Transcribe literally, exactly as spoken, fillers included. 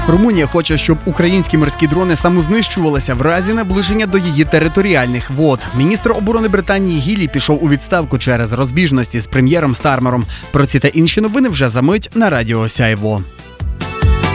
Румунія хоче, щоб українські морські дрони самознищувалися в разі наближення до її територіальних вод. Міністр оборони Британії Гіллі пішов у відставку через розбіжності з прем'єром Стармером. Про ці та інші новини вже за мить на Радіо Сяйво.